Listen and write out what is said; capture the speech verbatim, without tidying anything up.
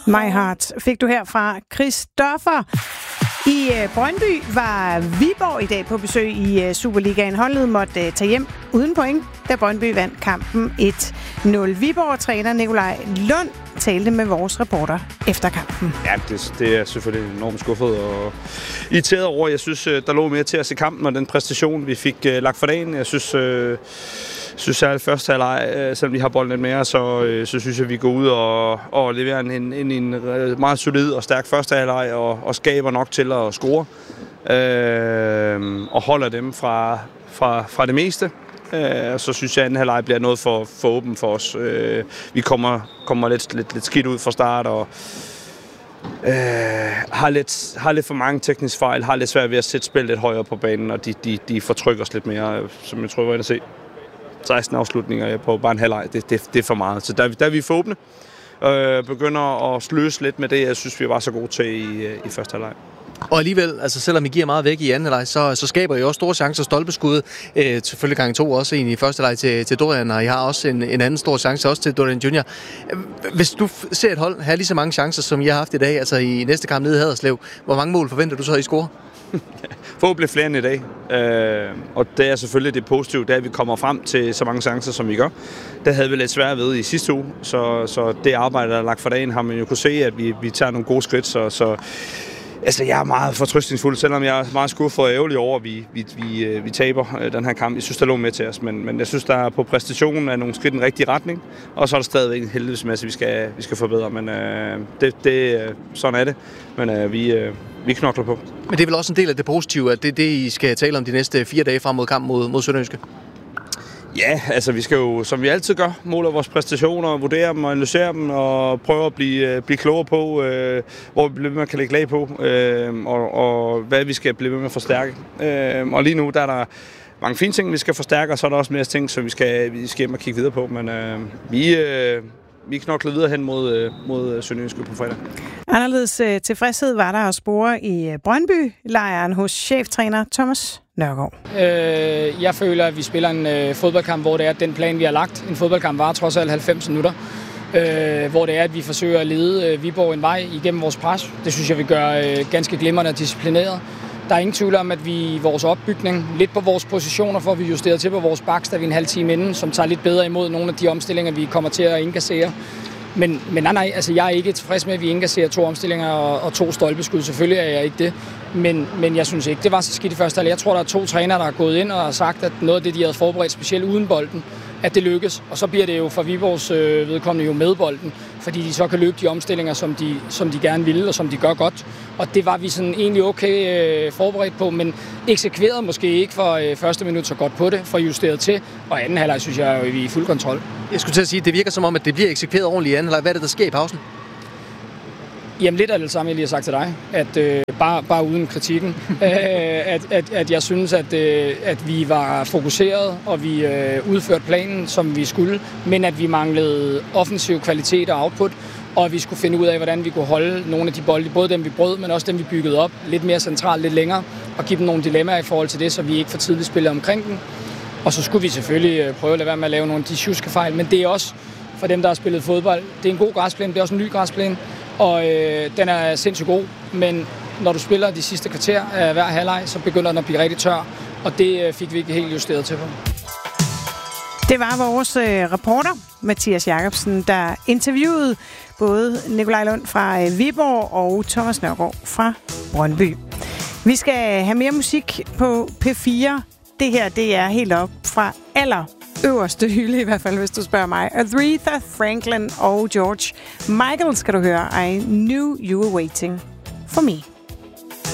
My Heart fik du her fra Christoffer. I øh, Brøndby var Viborg i dag på besøg i øh, Superligaen. Holdet måtte øh, tage hjem uden point, da Brøndby vandt kampen et nul. Viborg-træner Nikolaj Lund talte med vores reporter efter kampen. Ja, det, det er selvfølgelig enormt skuffet og irriteret over. Jeg synes, der lå mere til at se kampen og den præstation, vi fik øh, lagt for dagen. Jeg synes... Øh Jeg synes særligt første halvleg, selvom vi har bolden lidt mere, så, så synes jeg, at vi går ud og, og leverer en, en, en meget solid og stærk første halvleg og, og skaber nok til at score. Øh, og holder dem fra, fra, fra det meste. Øh, så synes jeg, at anden halvleg bliver noget for, for åben for os. Øh, vi kommer, kommer lidt, lidt, lidt skidt ud fra start og øh, har, lidt, har lidt for mange tekniske fejl, har lidt svært ved at sætte spil lidt højere på banen, og de, de, de fortrykker os lidt mere, som jeg tror, jeg var inde at se. seksten afslutninger på bare en halvleg, det, det, det er for meget. Så der, der er vi for åbne, øh, begynder at sløse lidt med det, jeg synes, vi var så gode til i, i første halvleg. Og alligevel, altså selvom I giver meget væk i anden halvleg, så, så skaber I også store chancer. Stolpeskud, øh, selvfølgelig gang to også en i første halvleg til, til Dorian, og I har også en, en anden stor chance også til Dorian junior Hvis du ser et hold have lige så mange chancer, som I har haft i dag, altså i næste kamp nede i Haderslev, hvor mange mål forventer du så, I scorer? Forhåbentlig flere end i dag, øh, og det er selvfølgelig det positive, da vi kommer frem til så mange chancer, som vi gør. Det havde vi lidt svært ved i sidste uge, så, så det arbejde, der er lagt for dagen, har man jo kunne se, at vi, vi tager nogle gode skridt, så, så altså, jeg er meget fortrøstningsfuld, selvom jeg er meget skuffet og ærgerlig over, at vi, vi, vi, vi taber den her kamp. Jeg synes, der lå med til os, men, men jeg synes, der er på præstationen af nogle skridt i den rigtige retning, og så er der stadigvæk en heldighedsmasse, vi skal, vi skal forbedre, men øh, det, det, sådan er det, men øh, vi, øh, vi knokler på. Men det er vel også en del af det positive, at det er det, I skal tale om de næste fire dage frem mod kampen mod, mod Sønderjyske? Ja, altså vi skal jo, som vi altid gør, måle vores præstationer, vurdere dem og analysere dem og prøve at blive, blive klogere på, øh, hvor vi bliver med at kan lægge lag på, øh, og, og hvad vi skal blive med at forstærke. Øh, og lige nu der er der mange fine ting, vi skal forstærke, og så er der også mere ting, som vi skal, vi skal hjem og kigge videre på. Men øh, vi, øh, vi knokler videre hen mod, mod Sønderjyske på fredag. Anderledes øh, tilfredshed var der at spore i Brøndby-lejren hos cheftræner Thomas Nørgaard. Øh, jeg føler, at vi spiller en øh, fodboldkamp, hvor det er den plan, vi har lagt. En fodboldkamp var trods alt halvfems minutter, øh, hvor det er, at vi forsøger at lede øh, Viborg en vej igennem vores pres. Det synes jeg, vi gør øh, ganske glimrende og disciplineret. Der er ingen tvivl om, at vi i vores opbygning, lidt på vores positioner, får vi justeret til på vores baks, der vi en halv time inden, som tager lidt bedre imod nogle af de omstillinger, vi kommer til at indkassere. Men, men nej, nej, altså jeg er ikke tilfreds med, at vi indkasserer to omstillinger og, og to stolpeskud. Selvfølgelig er jeg ikke det. Men, men jeg synes ikke, det var så skidt i første halvleg. Jeg tror, der er to trænere, der har gået ind og har sagt, at noget af det, de havde forberedt, specielt uden bolden, at det lykkes. Og så bliver det jo for Viborgs øh, vedkommende jo med bolden, fordi de så kan løbe de omstillinger, som de, som de gerne ville, og som de gør godt. Og det var vi sådan egentlig okay øh, forberedt på, men eksekveret måske ikke for øh, første minut så godt på det, for justeret til. Og anden halvleg synes jeg, at vi er i fuld kontrol. Jeg skulle til at sige, at det virker som om, at det bliver eksekveret ordentligt i anden halvleg. Hvad er det, der sker i pausen? Jamen lidt af det samme, jeg lige har sagt til dig, at øh, bare, bare uden kritikken, øh, at, at, at jeg synes, at, øh, at vi var fokuseret, og vi øh, udførte planen, som vi skulle, men at vi manglede offensiv kvalitet og output, og at vi skulle finde ud af, hvordan vi kunne holde nogle af de bolde, både dem vi brød, men også dem vi byggede op, lidt mere centralt, lidt længere, og give dem nogle dilemmaer i forhold til det, så vi ikke for tidligt spillede omkring den. Og så skulle vi selvfølgelig prøve at lade være med at lave nogle af de sjuske fejl, men det er også for dem, der har spillet fodbold. Det er en god græsplæne, det er også en ny græsplæne, og øh, den er sindssygt god, men når du spiller de sidste kvarter af hver halvleg, så begynder den at blive rigtig tør, og det øh, fik vi ikke helt justeret til på. Det var vores øh, reporter, Mathias Jacobsen, der interviewede både Nikolaj Lund fra øh, Viborg og Thomas Nørgaard fra Brøndby. Vi skal have mere musik på P fire. Det her, det er helt op fra aller øverste hylde, i hvert fald, hvis du spørger mig. Aretha Franklin og George Michael skal du høre. I knew you were waiting for me.